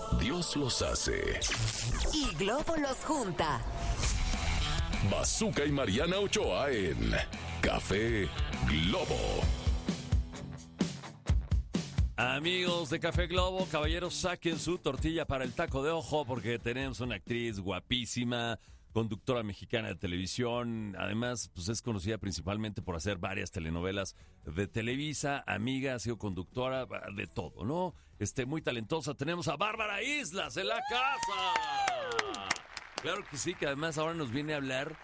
Dios los hace. Y Globo los junta. Bazooka y Mariana Ochoa en Café Globo. Amigos de Café Globo, caballeros, saquen su tortilla para el taco de ojo porque tenemos una actriz guapísima, conductora mexicana de televisión. Además, pues es conocida principalmente por hacer varias telenovelas de Televisa. Amiga, ha sido conductora de todo, ¿no? Muy talentosa. Tenemos a Bárbara Islas en la casa. Claro que sí, que además ahora nos viene a hablar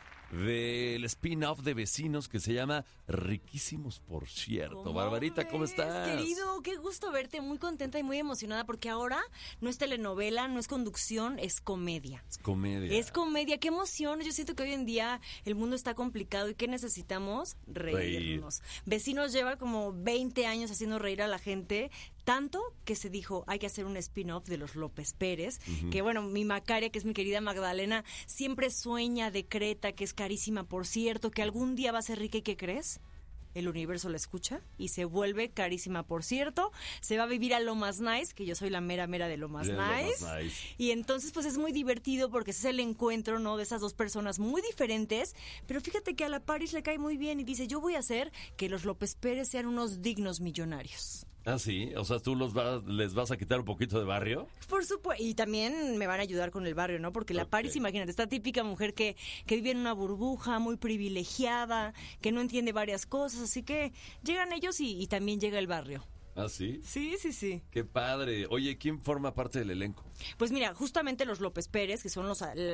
del spin-off de Vecinos que se llama Riquísimos por Cierto. Barbarita, ¿cómo estás? Querido, qué gusto verte, muy contenta y muy emocionada porque ahora no es telenovela, no es conducción, es comedia. Es comedia. Es comedia, qué emoción. Yo siento que hoy en día el mundo está complicado y ¿qué necesitamos? Reírnos. Vecinos lleva como 20 años haciendo reír a la gente. Tanto que se dijo, hay que hacer un spin-off de los López Pérez, que bueno, mi Macaria, que es mi querida Magdalena, siempre sueña, decreta, que es carísima, por cierto, que algún día va a ser rica y ¿qué crees? El universo la escucha y se vuelve carísima, por cierto. Se va a vivir a Lomas Nice, que yo soy la mera de Lomas Nice. Y entonces pues es muy divertido porque es el encuentro, ¿no? De esas dos personas muy diferentes. Pero fíjate que a la Paris le cae muy bien y dice, yo voy a hacer que los López Pérez sean unos dignos millonarios. Ah, sí, o sea, tú les vas a quitar un poquito de barrio. Por supuesto, y también me van a ayudar con el barrio, ¿no? Porque la Paris, imagínate, esta típica mujer que vive en una burbuja, muy privilegiada, que no entiende varias cosas, así que llegan ellos y también llega el barrio. ¿Ah, sí? Sí. Qué padre. Oye, ¿quién forma parte del elenco? Pues mira, justamente los López Pérez, que son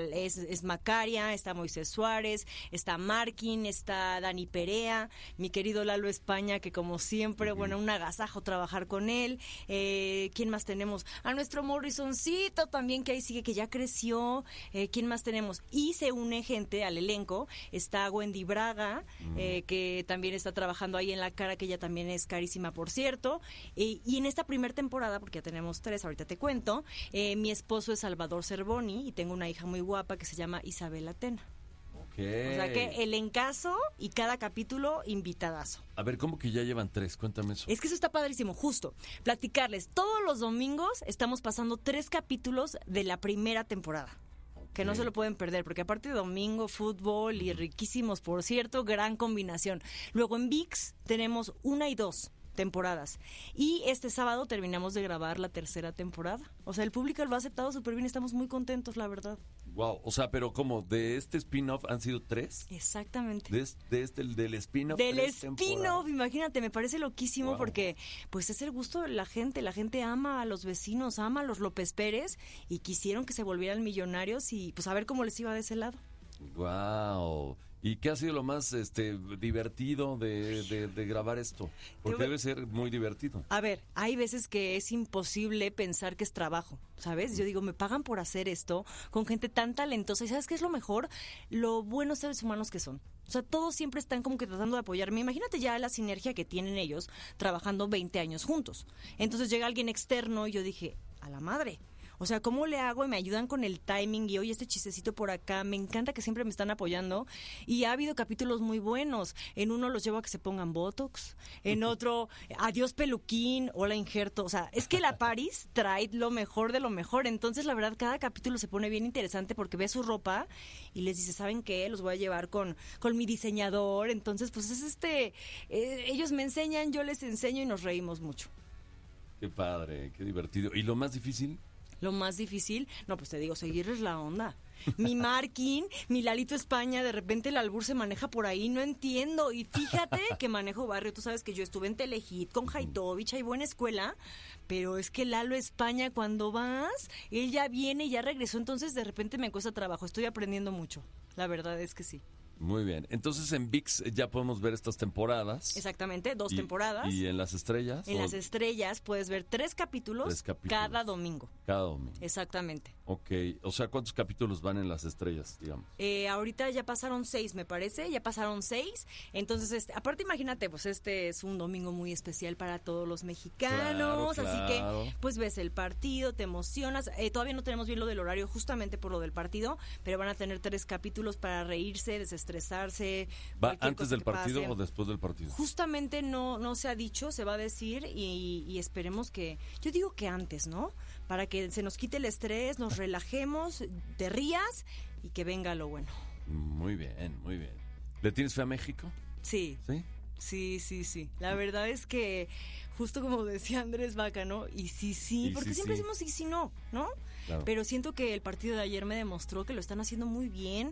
es Macaria, está Moisés Suárez, está Markin, está Dani Perea, mi querido Lalo España, que como siempre, bueno, un agasajo trabajar con él. ¿Quién más tenemos? A nuestro Morrisoncito también, que ahí sigue, que ya creció. ¿Quién más tenemos? Y se une gente al elenco. Está Wendy Braga, que también está trabajando ahí en La Cara, que ella también es carísima, por cierto. Y en esta primera temporada, porque ya tenemos 3, ahorita te cuento, mi esposo es Salvador Cervoni y tengo una hija muy guapa que se llama Isabel Atena. Okay. O sea que el encaso y cada capítulo invitadazo. A ver, ¿cómo que ya llevan 3? Cuéntame eso. Es que eso está padrísimo, justo. Platicarles, todos los domingos estamos pasando 3 capítulos de la primera temporada. Que no se lo pueden perder, porque aparte de domingo, fútbol y riquísimos, por cierto, gran combinación. Luego en ViX tenemos 1 y 2 temporadas. Y este sábado terminamos de grabar la 3ª temporada. O sea, el público lo ha aceptado súper bien, estamos muy contentos, la verdad. Wow, o sea, pero ¿cómo? ¿De este spin-off han sido 3? Exactamente. Del spin-off. Del spin-off, imagínate, me parece loquísimo porque pues es el gusto de la gente ama a los Vecinos, ama a los López Pérez y quisieron que se volvieran millonarios y pues a ver cómo les iba de ese lado. Wow. ¿Y qué ha sido lo más divertido de grabar esto? Porque debe ser muy divertido. A ver, hay veces que es imposible pensar que es trabajo, ¿sabes? Yo digo, me pagan por hacer esto con gente tan talentosa. ¿Y sabes qué es lo mejor? Lo buenos seres humanos que son. O sea, todos siempre están como que tratando de apoyarme. Imagínate ya la sinergia que tienen ellos trabajando 20 años juntos. Entonces llega alguien externo y yo dije, a la madre. O sea, ¿cómo le hago? Y me ayudan con el timing y oye, este chistecito por acá. Me encanta que siempre me están apoyando. Y ha habido capítulos muy buenos. En uno los llevo a que se pongan Botox. En otro, adiós peluquín, hola injerto. O sea, es que la Paris trae lo mejor de lo mejor. Entonces, la verdad, cada capítulo se pone bien interesante porque ve su ropa y les dice, ¿saben qué? Los voy a llevar con mi diseñador. Entonces, pues es ellos me enseñan, yo les enseño y nos reímos mucho. Qué padre, qué divertido. ¿Y lo más difícil? Lo más difícil, no, pues te digo, seguirles la onda. Mi Markin, mi Lalito España, de repente el albur se maneja por ahí, no entiendo. Y fíjate que manejo barrio, tú sabes que yo estuve en Telehit con Haitovich, hay buena escuela, pero es que Lalo España, cuando vas, él ya viene y ya regresó, entonces de repente me cuesta trabajo, estoy aprendiendo mucho, la verdad es que sí. Muy bien. Entonces en ViX ya podemos ver estas temporadas. Exactamente, 2 temporadas. ¿Y en Las Estrellas? En Las Estrellas puedes ver 3 capítulos cada domingo. Cada domingo. Exactamente. Ok, o sea, ¿cuántos capítulos van en Las Estrellas, digamos? Ahorita ya pasaron 6, me parece, ya pasaron 6. Entonces, aparte imagínate, pues este es un domingo muy especial para todos los mexicanos, Claro. así que pues ves el partido, te emocionas. Todavía no tenemos bien lo del horario justamente por lo del partido, pero van a tener 3 capítulos para reírse, desestresarse. ¿Va cualquier antes cosa del que partido pase. o después del partido? Justamente no se ha dicho, se va a decir y esperemos que, yo digo que antes, ¿no? Para que se nos quite el estrés, nos relajemos, te rías y que venga lo bueno. Muy bien, muy bien. ¿Le tienes fe a México? Sí, ¿Sí? sí. La verdad es que, justo como decía Andrés Vaca, ¿no? Y sí, Y porque sí, siempre sí. decimos y sí, no, ¿no? Claro. Pero siento que el partido de ayer me demostró que lo están haciendo muy bien.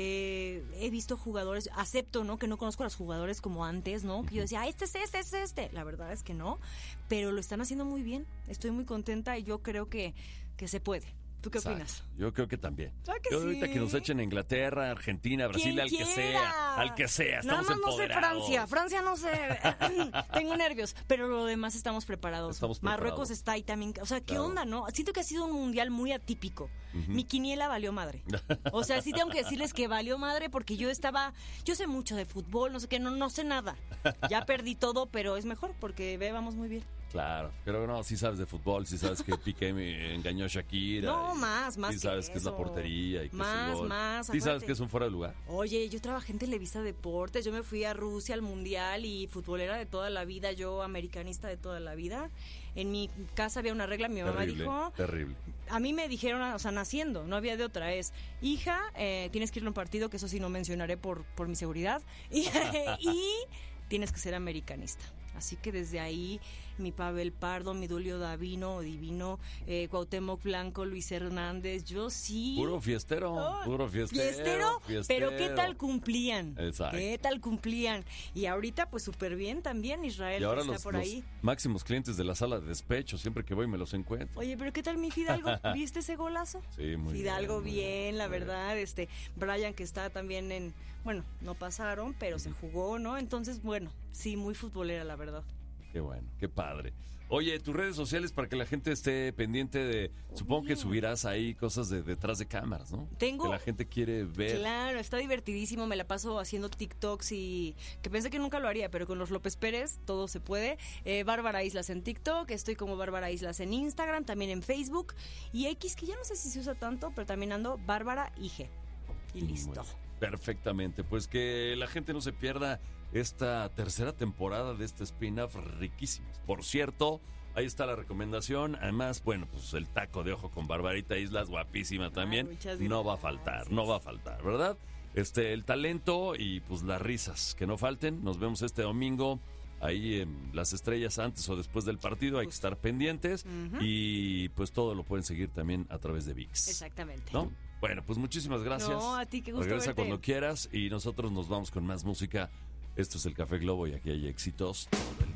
He visto jugadores, acepto, ¿no? Que no conozco a los jugadores como antes, ¿no? Que yo decía, este es este. La verdad es que no, pero lo están haciendo muy bien. Estoy muy contenta y yo creo que se puede. ¿Tú qué Exacto. opinas? Yo creo que también. ¿Verdad que Yo ahorita sí? que nos echen a Inglaterra, Argentina, Brasil, Quien al que quiera. sea. Nada Estamos más no sé empoderados. Francia no sé. Tengo nervios, pero lo demás estamos preparados. Estamos Marruecos preparados. está ahí también. O sea, ¿qué Claro. onda, no? Siento que ha sido un mundial muy atípico. Mi quiniela valió madre. O sea, sí tengo que decirles que valió madre porque yo sé mucho de fútbol, no sé qué, no sé nada. Ya perdí todo, pero es mejor porque vamos muy bien. Claro, pero no, sí sabes de fútbol, sí sabes que Piqué me engañó a Shakira. No, y más sí que sabes que es la eso. portería y que es Más, el gol. más, Sí sabes acuérdate. que es un fuera de lugar. Oye, yo trabajé en Televisa Deportes, yo me fui a Rusia al Mundial y futbolera de toda la vida, yo americanista de toda la vida. En mi casa había una regla, mi mamá Terrible, dijo, terrible. a mí me dijeron, o sea, naciendo, no había de otra, es, hija, tienes que ir a un partido, que eso sí no mencionaré por mi seguridad, y tienes que ser americanista. Así que desde ahí, mi Pavel Pardo, mi Dulio Davino, Divino, Cuauhtémoc Blanco, Luis Hernández, yo sí. Puro fiestero, Oh, puro fiestero. pero ¿qué tal cumplían? Exacto. ¿Qué tal cumplían? Y ahorita, pues súper bien también, Israel, Y ahora que está los, por los ahí. máximos clientes de la sala de despecho, siempre que voy me los encuentro. Oye, pero ¿qué tal mi Fidalgo? ¿Viste ese golazo? Sí, muy Fidalgo muy bien, la muy verdad. Brian, que está también en... Bueno, no pasaron, pero se jugó, ¿no? Entonces, bueno, sí, muy futbolera, la verdad. Qué bueno, qué padre. Oye, tus redes sociales para que la gente esté pendiente de... Supongo que subirás ahí cosas de detrás de cámaras, ¿no? Tengo- Que la gente quiere ver. Claro, está divertidísimo, me la paso haciendo TikToks y que pensé que nunca lo haría, pero con los López Pérez todo se puede. Bárbara Islas en TikTok, estoy como Bárbara Islas en Instagram, también en Facebook y X, que ya no sé si se usa tanto, pero también ando Bárbara IG. Y listo. Perfectamente, pues que la gente no se pierda esta tercera temporada de este spin-off riquísimos. Por cierto, ahí está la recomendación. Además, bueno, pues el taco de ojo con Barbarita Islas, guapísima también. muchas No va a gracias. faltar, no va a faltar, ¿verdad? El talento y pues las risas, que no falten. Nos vemos este domingo ahí en Las Estrellas antes o después del partido. Hay que estar pendientes y pues todo lo pueden seguir también a través de ViX. Exactamente. ¿No? Bueno, pues muchísimas gracias. No, a ti, qué gusto Regresa verte. cuando quieras y nosotros nos vamos con más música. Esto es el Café Globo y aquí hay éxitos todo el